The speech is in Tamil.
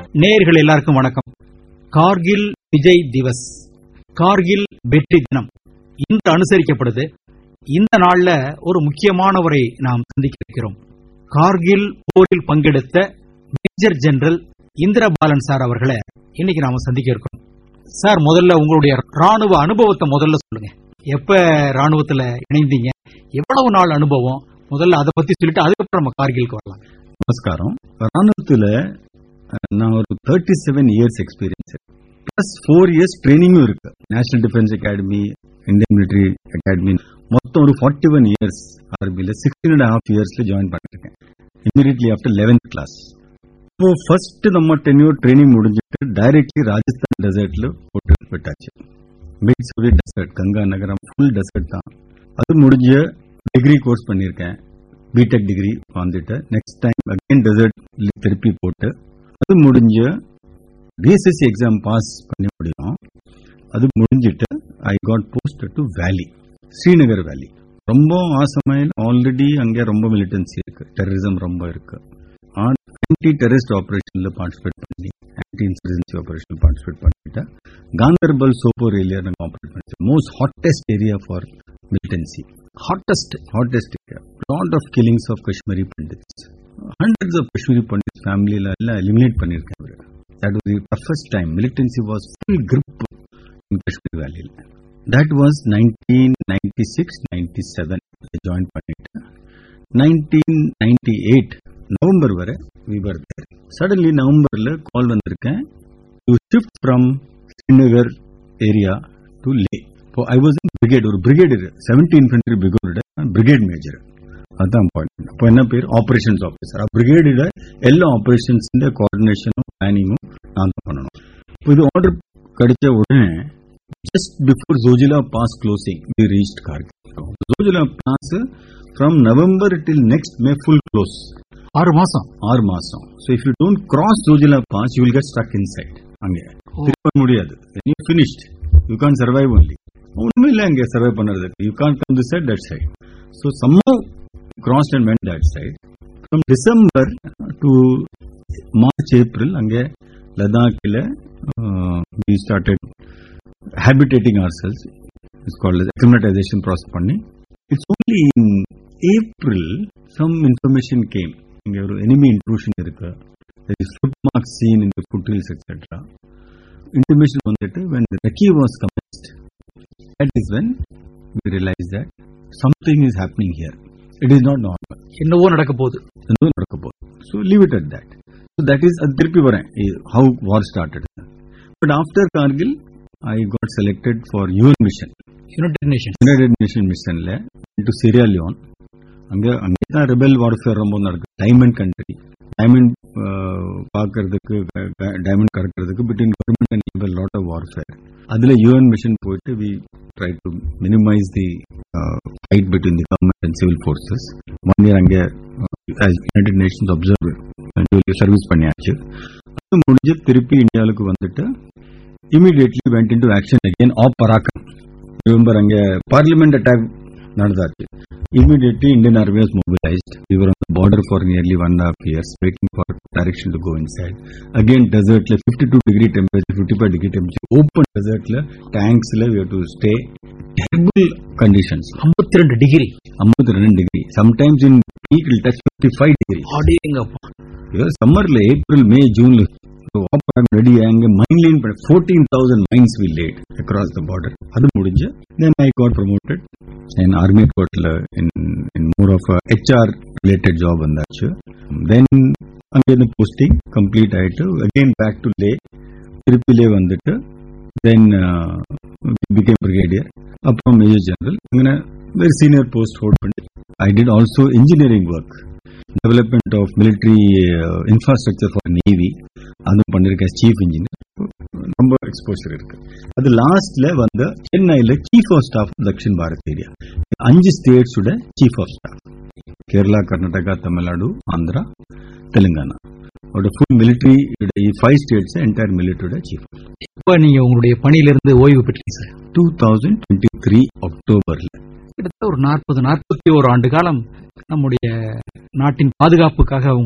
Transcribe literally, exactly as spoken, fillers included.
நேயர்கள் எல்லாருக்கும் வணக்கம். கார்கில் விஜய் திவஸ், கார்கில் வெற்றி தினம் இன்று அனுசரிக்கப்படுது. இந்த நாள்ல ஒரு முக்கியமானவரை நாம் சந்திக்க இருக்கிறோம். கார்கில் போரில் பங்கெடுத்த மேஜர் ஜெனரல் இந்திரபாலன் சார் அவர்களை இன்னைக்கு நாம சந்திக்க இருக்கோம். சார், முதல்ல உங்களுடைய ராணுவ அனுபவத்தை முதல்ல சொல்லுங்க. எப்ப ராணுவத்துல இணைந்தீங்க, எவ்வளவு நாள் அனுபவம், முதல்ல அதை பத்தி சொல்லிட்டு அதுக்கப்புறம் நம்ம கார்கிலுக்கு வரலாம். நமஸ்காரம். ராணுவத்துல நான் ஒரு thirty seven years experience plus four years ட்ரைனிங்கும் இருக்கு. National defence academy, Indian military academy, மொத்தம் ஒரு forty one years ஆர்மியில sixteen and half இயர்ஸ்ல ஜாயின் பண்ணிருக்கேன். Immediately after eleventh class. இப்போ ஃபர்ஸ்ட் நம்ம டென்யூர் ட்ரைனிங் முடிஞ்சிட்டு டைரக்ட்லி ராஜஸ்தான் டெசர்ட்ல போட்டு விட்டாச்சு. மிட்சூரி டெசர்ட், கங்கா நகரம் ஃபுல் டெசர்ட் தான். அது முடிஞ்ச டிகிரி கோர்ஸ் பண்ணிருக்கேன். பிடெக் டிகிரி வந்துட்டு நெக்ஸ்ட் டைம் அகைன் டெசர்ட் திருப்பி போட்டு அது முடிஞ்ச பிஎஸ்எஸ்சி எக்ஸாம் பாஸ் பண்ணி முடியும். அது முடிஞ்சிட்டு ஐ காட் போஸ்ட் டு வேலி, ஸ்ரீநகர் வேலி. ரொம்ப ஆசமையில் ஆல்ரெடி அங்கே ரொம்ப மிலிட்டன்சி இருக்கு, டெரரிசம் ரொம்ப இருக்கு. ஆன்டி டெரரிஸ்ட் ஆபரேஷன்ல பார்ட்டிசிபேட் பண்ணி, ஆன்டி இன்சர்ஜென்சி ஆபரேஷன் பார்ட்டிசிபேட் பண்ணிட்டு காந்தர்பல் சோப்போர் ஏரியா நாங்கள் ஆபரேட் பண்ணிட்டோம். Most hottest area for militancy, hottest hottest area. Lot of killings of Kashmiri Pandits, hundreds of Kashmiri Pandits family la eliminate pannirukkaanga. That was the toughest time. Militancy was full grip in Kashmir Valley. That was nineteen ninety-six ninety-seven I joined pannita. nineteen ninety-eight November vare we were there. Suddenly November la call vandirukken to shift from Srinagar area to Leh. So I was in brigade, or brigade seventy infantry brigade, brigade major. That's important. இப்போ என்ன பேர், ஆபரேஷன்ஸ் ஆபீசர். பிரிகேட் எல்லா ஆபரேஷன்ஸ் கோஆர்டினேஷனும் பிளானிங்கும் நான் தான் பண்ணணும். இப்போ இது ஆர்டர் கிடைச்ச உடனே just before Zojila pass closing we reached Kargil. Zojila pass from November till next May full close. ஆறு மாசம் ஆறு மாசம். So if you don't cross Zojila pass you will get stuck inside. அங்கே திரும்ப முடியாது. You finished, you Khan survive only. ஒண்ணுமே இல்ல அங்க சர்வை பண்றதுக்கு. You Khan come this side that side. So somehow crossed and went that side. From December to March April அங்க லடாக்ல we started habitating ourselves. It's called as acclimatization process பண்ணி. It's only in April some information came. இங்க ஒரு enemy intrusion இருக்கு. There is footmarks seen in the foothills et cetera. Intimation வந்துட்டு when the recce was commenced. That is when we realized that something is happening here. It is not normal. என்னவோ நடக்க போகுது. என்னவோ நடக்க போகுது. So leave it at that. So that is திருப்பி வரேன் how war started. But after Kargil, I got selected for U N mission. United Nations. United Nations missionல into Sierra Leone. அங்க அங்கே தான் ரெபெல் வார்ஃபேர் ரொம்ப நடக்குது. Diamond country. டைமண்ட் பார்க்கறதுக்கு, diamond கடக்கிறதுக்கு between government and liberal lot of warfare. அதுல யூஎன் மிஷன் போயிட்டு we try to minimize the uh, fight between the government and civil forces. One year அங்கே as United Nations observer service பண்ணியாச்சு. அது முடிஞ்சு திருப்பி இந்தியாவுக்கு வந்துட்டு immediately went into action again of Parakan. Remember அங்கே parliament attack நடந்தாச்சு. Immediately Indian Army was mobilized. We were on the border for nearly one and a half years waiting for direction to go inside. Again desert la fifty-two degree temperature, fifty-five degree temperature, open desert la tanks la we have to stay. Terrible conditions. fifty-two degree. fifty-two degree. Sometimes in peak it will touch fifty-five degree. அடேங்கப்பா. Yeah, summer la April, May, June la so I'm ready and mine line fourteen thousand mines we laid across the border. Adu mudinja. Then I got promoted in army court in, in more of a H R related job vandachu. Then again the posting complete aitu. Again back to Leh. Tiruppi Leh vandittu. Then uh, became brigadier. Appo major general. Angana very senior post hold pannி. I did also engineering work. Development of military uh, infrastructure for Navy. அது பண்ணிருக்க சீஃப் இன்ஜினியர். ரொம்ப எக்ஸ்போசர் இருக்கு. அது லாஸ்ட்ல வந்து சென்னையில chief of staff Dakshin Bharat area. அஞ்சு ஸ்டேட்ஸோட chief of staff. Kerala, Karnataka, Tamil Nadu, Andhra, Telangana. ஒரு full military five states entire மிலிட்டரியோட chief. இப்ப நீங்க உங்களுடைய பணியிலிருந்து ஓய்வு பெற்றீங்க sir. Two thousand twenty three அக்டோபர்ல. கிட்டத்தட்ட ஒரு நாற்பது நாற்பத்தி ஒரு ஆண்டு காலம் நம்முடைய நாட்டின் பாதுகாப்புக்காக